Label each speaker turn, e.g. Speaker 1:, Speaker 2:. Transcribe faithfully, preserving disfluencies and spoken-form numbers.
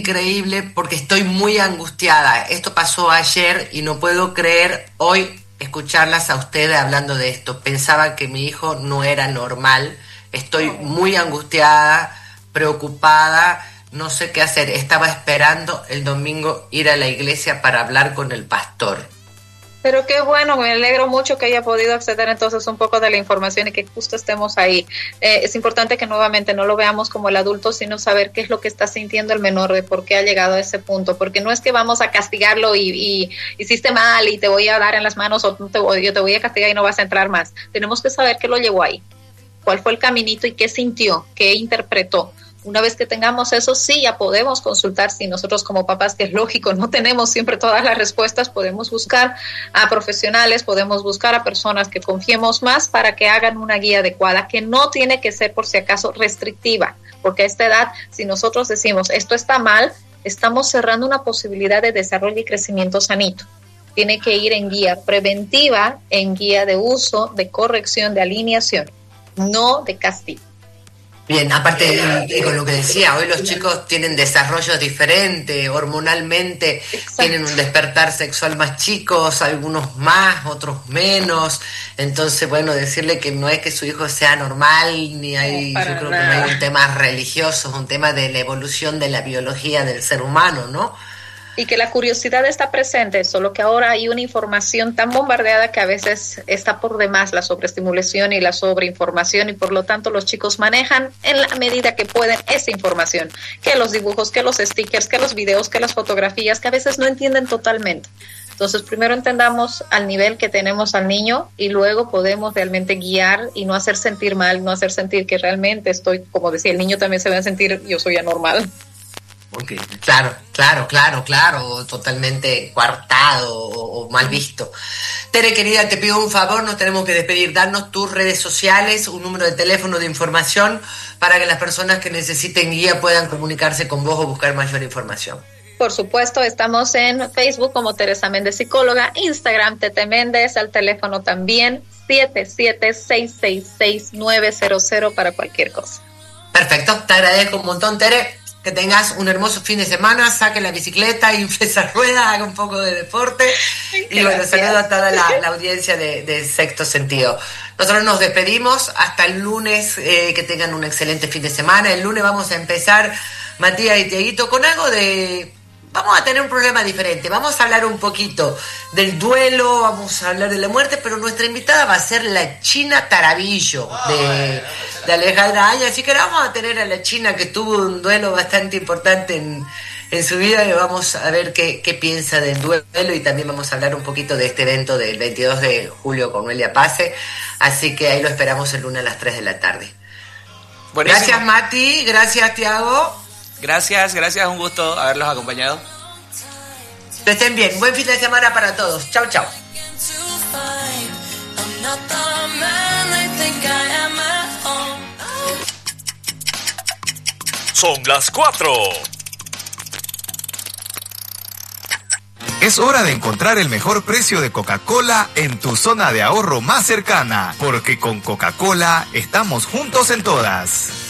Speaker 1: increíble porque estoy muy angustiada. Esto pasó ayer y no puedo creer hoy escucharlas a ustedes hablando de esto. Pensaba que mi hijo no era normal. Estoy muy angustiada, preocupada, no sé qué hacer. Estaba esperando el domingo ir a la iglesia para hablar con el pastor.
Speaker 2: Pero qué bueno, me alegro mucho que haya podido acceder entonces un poco de la información y que justo estemos ahí. Eh, es importante que nuevamente no lo veamos como el adulto, sino saber qué es lo que está sintiendo el menor, de por qué ha llegado a ese punto, porque no es que vamos a castigarlo y, y hiciste mal y te voy a dar en las manos o te voy, yo te voy a castigar y no vas a entrar más. Tenemos que saber qué lo llevó ahí, cuál fue el caminito y qué sintió, qué interpretó. Una vez que tengamos eso, sí, ya podemos consultar. Si nosotros como papás, que es lógico, no tenemos siempre todas las respuestas, podemos buscar a profesionales, podemos buscar a personas que confiemos más para que hagan una guía adecuada, que no tiene que ser por si acaso restrictiva, porque a esta edad, si nosotros decimos esto está mal, estamos cerrando una posibilidad de desarrollo y crecimiento sanito. Tiene que ir en guía preventiva, en guía de uso, de corrección, de alineación, no de castigo.
Speaker 1: Bien, aparte y, y con lo que decía, hoy los chicos tienen desarrollos diferentes, hormonalmente. Exacto. Tienen un despertar sexual más chicos, algunos más, otros menos. Entonces, bueno, decirle que no es que su hijo sea normal, ni hay, no, yo creo nada. Que no hay un tema religioso, es un tema de la evolución de la biología del ser humano, ¿no?
Speaker 2: Y que la curiosidad está presente, solo que ahora hay una información tan bombardeada que a veces está por demás la sobreestimulación y la sobreinformación, y por lo tanto los chicos manejan en la medida que pueden esa información, que los dibujos, que los stickers, que los videos, que las fotografías, que a veces no entienden totalmente. Entonces primero entendamos al nivel que tenemos al niño y luego podemos realmente guiar y no hacer sentir mal, no hacer sentir que realmente estoy, como decía, el niño también se va a sentir yo soy anormal.
Speaker 1: Okay. Claro, claro, claro, claro, totalmente coartado o, o mal visto. Tere, querida, te pido un favor, nos tenemos que despedir. Danos tus redes sociales, un número de teléfono de información para que las personas que necesiten guía puedan comunicarse con vos o buscar mayor información.
Speaker 2: Por supuesto, estamos en Facebook como Teresa Méndez Psicóloga, Instagram Tete Méndez, al teléfono también siete siete seis seis seis nueve cero cero para cualquier cosa.
Speaker 1: Perfecto, te agradezco un montón, Tere. Que tengas un hermoso fin de semana, saque la bicicleta, infle esa rueda, haga un poco de deporte. Gracias. Y bueno, saludo a toda la, la audiencia de, de Sexto Sentido. Nosotros nos despedimos hasta el lunes, eh, que tengan un excelente fin de semana. El lunes vamos a empezar, Matías y Tiaguito, con algo de... Vamos a tener un problema diferente, vamos a hablar un poquito del duelo, vamos a hablar de la muerte, pero nuestra invitada va a ser la China Tarabillo de, de Alejandra Áñez, así que ahora vamos a tener a la China que tuvo un duelo bastante importante en, en su vida y vamos a ver qué, qué piensa del duelo y también vamos a hablar un poquito de este evento del veintidós de julio con Noelia Pase, así que ahí lo esperamos el lunes a las tres de la tarde. Buenísimo. Gracias Mati, gracias Tiago.
Speaker 3: Gracias, gracias, un gusto haberlos acompañado.
Speaker 1: Que estén bien, buen fin de semana para todos. Chau, chau.
Speaker 4: Son las cuatro.
Speaker 5: Es hora de encontrar el mejor precio de Coca-Cola en tu zona de ahorro más cercana, porque con Coca-Cola estamos juntos en todas.